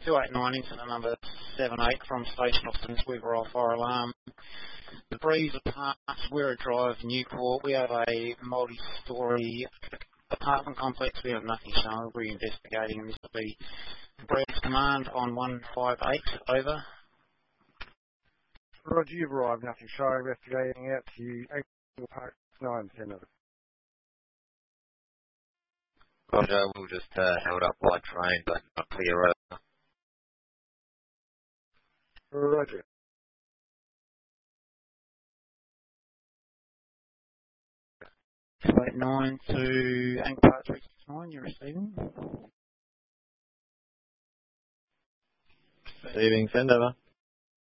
289 into the number 78 from Station Austin, Weaver off fire alarm. The Breeze Apartments, Werra Drive, Newport. We have a multi-storey apartment complex. We have nothing showing. We're investigating, and this will be Breeze Command on 158. Over. Roger, you've arrived. Nothing showing. Investigating out to Angle Park 9, 10 of it. Roger, we'll just held up by train, but not clear over. Roger. Flight 9 to Angle Park 369, you're receiving. Receiving, send over.